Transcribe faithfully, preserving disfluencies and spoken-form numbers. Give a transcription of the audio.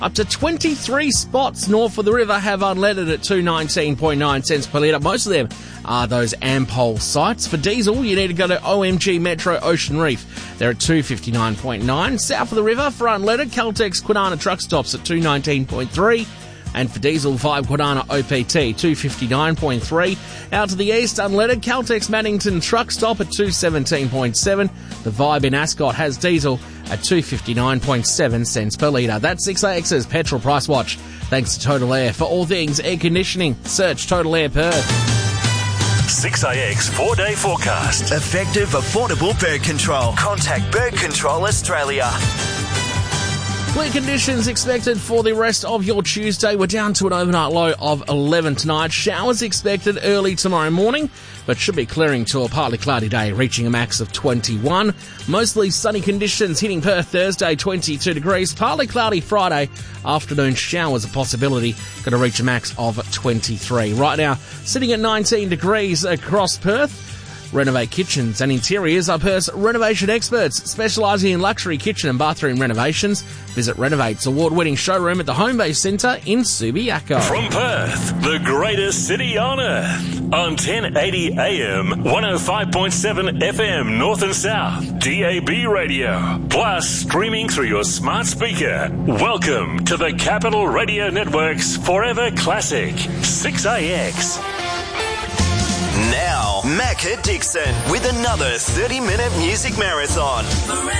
Up to twenty-three spots north of the river have unleaded at two dollars nineteen point nine cents per litre. Most of them are those Ampol sites. For diesel, you need to go to O M G Metro Ocean Reef. They're at two dollars fifty-nine point nine. South of the river, for unleaded, Caltex Kwinana truck stops at two dollars nineteen point three. And for diesel, five Kwinana O P T, two dollars fifty-nine point three. Out to the east, unleaded, Caltex Maddington truck stop at two dollars seventeen point seven. The Vibe in Ascot has diesel at two dollars fifty-nine point seven cents per litre. That's six A X's Petrol Price Watch. Thanks to Total Air. For all things air conditioning, search Total Air Perth. six A X four-day forecast. Effective, affordable bird control. Contact Bird Control Australia. Clear conditions expected for the rest of your Tuesday. We're down to an overnight low of eleven tonight. Showers expected early tomorrow morning, but should be clearing to a partly cloudy day, reaching a max of twenty-one. Mostly sunny conditions hitting Perth Thursday, twenty-two degrees. Partly cloudy Friday. Afternoon showers a possibility. Going to reach a max of twenty-three. Right now, sitting at nineteen degrees across Perth. Renovate Kitchens and Interiors are Perth's renovation experts, specialising in luxury kitchen and bathroom renovations. Visit Renovate's award-winning showroom at the Homebase Centre in Subiaco. From Perth, the greatest city on earth, on ten eighty A M, one oh five point seven F M, North and South, D A B radio, plus streaming through your smart speaker. Welcome to the Capital Radio Network's Forever Classic, six A X. Now, Macca Dixon with another thirty-minute music marathon.